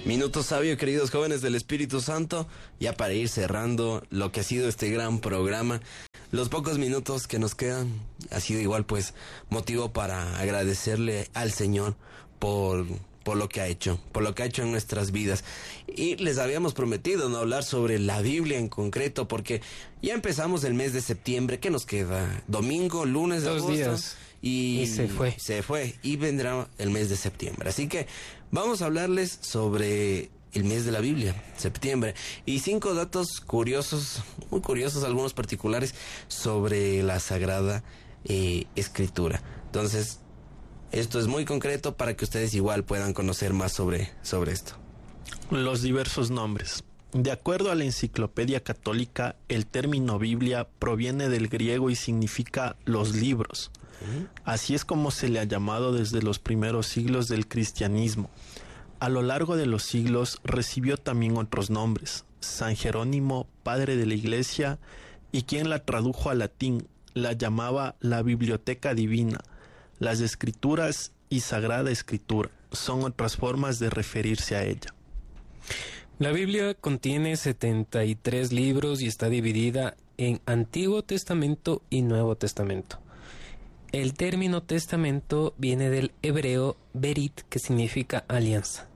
Minuto sabio, queridos jóvenes del Espíritu Santo, ya para ir cerrando lo que ha sido este gran programa. Los pocos minutos que nos quedan ha sido igual pues motivo para agradecerle al Señor por lo que ha hecho, en nuestras vidas. Y les habíamos prometido no hablar sobre la Biblia en concreto, porque ya empezamos el mes de septiembre. ¿Qué nos queda? Domingo, lunes, 2 agosto. días. Y se fue. Y vendrá el mes de septiembre. Así que vamos a hablarles sobre el mes de la Biblia, septiembre. Y 5 datos curiosos, muy curiosos, algunos particulares, sobre la Sagrada Escritura. Entonces, esto es muy concreto para que ustedes igual puedan conocer más sobre esto. Los diversos nombres. De acuerdo a la Enciclopedia Católica, el término Biblia proviene del griego y significa los libros. Así es como se le ha llamado desde los primeros siglos del cristianismo. A lo largo de los siglos recibió también otros nombres. San Jerónimo, padre de la Iglesia, y quien la tradujo al latín, la llamaba la Biblioteca Divina. Las Escrituras y Sagrada Escritura son otras formas de referirse a ella. La Biblia contiene 73 libros y está dividida en Antiguo Testamento y Nuevo Testamento. El término testamento viene del hebreo berit, que significa alianza.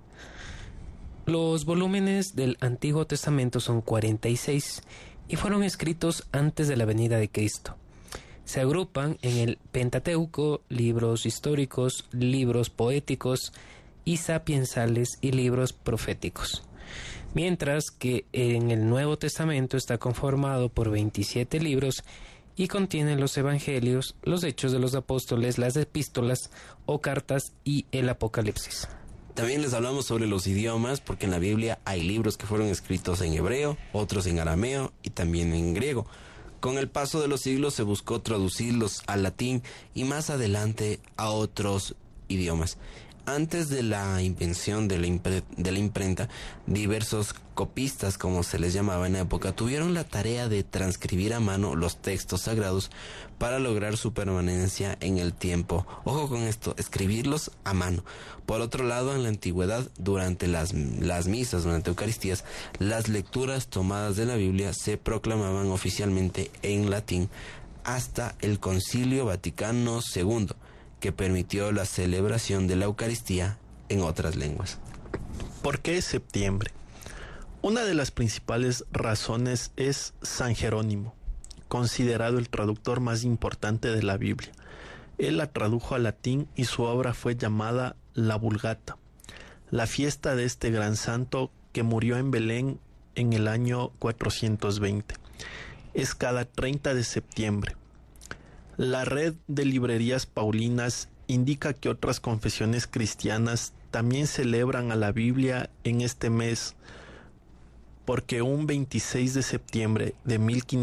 Los volúmenes del Antiguo Testamento son 46 y fueron escritos antes de la venida de Cristo. Se agrupan en el Pentateuco, libros históricos, libros poéticos y sapiensales y libros proféticos. Mientras que en el Nuevo Testamento está conformado por 27 libros y contiene los Evangelios, los Hechos de los Apóstoles, las Epístolas o Cartas y el Apocalipsis. También les hablamos sobre los idiomas, porque en la Biblia hay libros que fueron escritos en hebreo, otros en arameo y también en griego. Con el paso de los siglos se buscó traducirlos al latín y más adelante a otros idiomas. Antes de la invención de la imprenta, diversos copistas, como se les llamaba en la época, tuvieron la tarea de transcribir a mano los textos sagrados para lograr su permanencia en el tiempo. Ojo con esto, escribirlos a mano. Por otro lado, en la antigüedad, durante las misas, durante Eucaristías, las lecturas tomadas de la Biblia se proclamaban oficialmente en latín hasta el Concilio Vaticano II, que permitió la celebración de la Eucaristía en otras lenguas. ¿Por qué es septiembre? Una de las principales razones es San Jerónimo, considerado el traductor más importante de la Biblia. Él la tradujo al latín y su obra fue llamada la Vulgata, la fiesta de este gran santo que murió en Belén en el año 420. Es cada 30 de septiembre. La red de librerías paulinas indica que otras confesiones cristianas también celebran a la Biblia en este mes, porque un 26 de septiembre de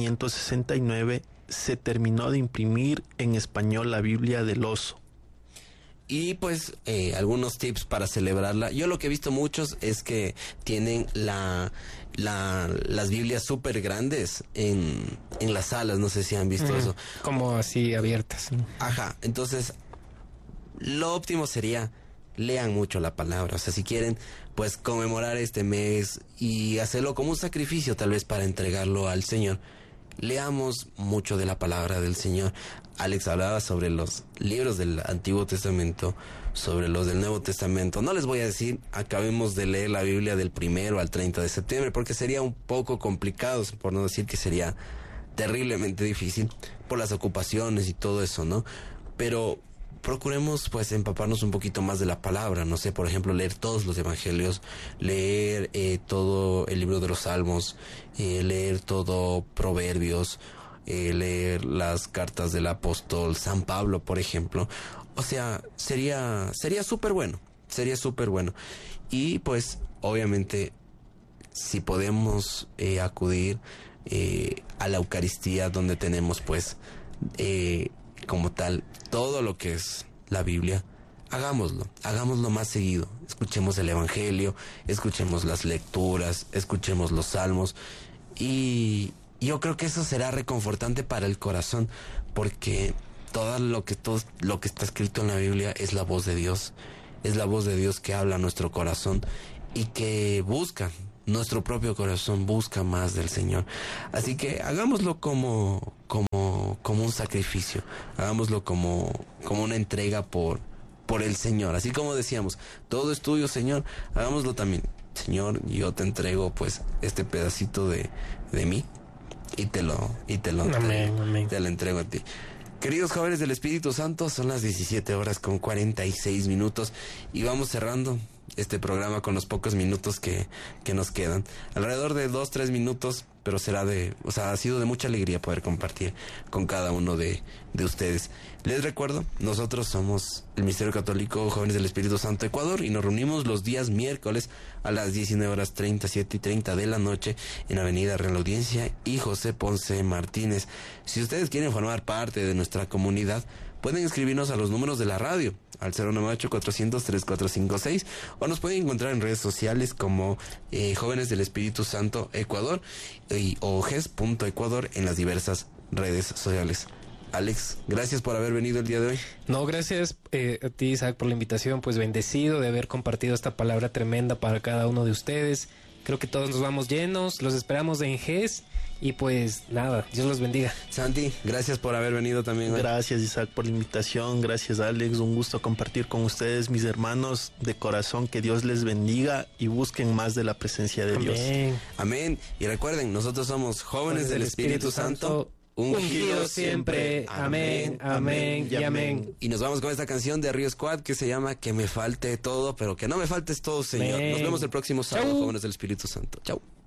1569 se terminó de imprimir en español la Biblia del Oso. Y pues algunos tips para celebrarla. Yo lo que he visto muchos es que tienen las Biblias súper grandes en las salas. No sé si han visto eso. Como así abiertas. Ajá, entonces lo óptimo sería lean mucho la palabra. O sea, si quieren pues conmemorar este mes y hacerlo como un sacrificio tal vez para entregarlo al Señor, leamos mucho de la palabra del Señor. Alex hablaba sobre los libros del Antiguo Testamento, sobre los del Nuevo Testamento. No les voy a decir, acabemos de leer la Biblia del 1 al 30 de septiembre, porque sería un poco complicado, por no decir que sería terriblemente difícil, por las ocupaciones y todo eso, ¿no? Pero procuremos pues empaparnos un poquito más de la palabra, no sé, por ejemplo, leer todos los evangelios, leer todo el libro de los Salmos, leer todo Proverbios, leer las cartas del apóstol San Pablo, por ejemplo. O sea, sería súper bueno, y pues obviamente si podemos acudir a la Eucaristía, donde tenemos pues como tal todo lo que es la Biblia, hagámoslo más seguido. Escuchemos el Evangelio, escuchemos las lecturas, escuchemos los salmos, y yo creo que eso será reconfortante para el corazón, porque todo lo que está escrito en la Biblia es la voz de Dios, que habla a nuestro corazón, y que busca, nuestro propio corazón busca más del Señor. Así que hagámoslo como un sacrificio, hagámoslo como una entrega por el Señor. Así como decíamos, todo es tuyo, Señor, hagámoslo también. Señor, yo te entrego pues este pedacito de mí y te lo entrego a ti. Queridos jóvenes del Espíritu Santo, son las 17:46 y vamos cerrando este programa con los pocos minutos que nos quedan. Alrededor de 2-3 minutos, pero ha sido de mucha alegría poder compartir con cada uno de ustedes. Les recuerdo, nosotros somos el Ministerio Católico Jóvenes del Espíritu Santo Ecuador y nos reunimos los días miércoles a las 19:30, 7:30 de la noche en Avenida Real Audiencia y José Ponce Martínez. Si ustedes quieren formar parte de nuestra comunidad, pueden escribirnos a los números de la radio al 098-400-3456 o nos pueden encontrar en redes sociales como Jóvenes del Espíritu Santo Ecuador o GES.Ecuador en las diversas redes sociales. Alex, gracias por haber venido el día de hoy. No, gracias a ti, Isaac, por la invitación. Pues bendecido de haber compartido esta palabra tremenda para cada uno de ustedes. Creo que todos nos vamos llenos, los esperamos en GES y pues nada, Dios los bendiga. Santi, gracias por haber venido también hoy. Gracias, Isaac, por la invitación, gracias, Alex, un gusto compartir con ustedes, mis hermanos, de corazón, que Dios les bendiga y busquen más de la presencia de Dios. Amén. Y recuerden, nosotros somos jóvenes del Espíritu Santo, ungidos siempre. Amén, amén y amén. Y nos vamos con esta canción de Río Squad que se llama Que me falte todo, pero que no me faltes todo, Señor. Amén. Nos vemos el próximo sábado, jóvenes del Espíritu Santo. Chau.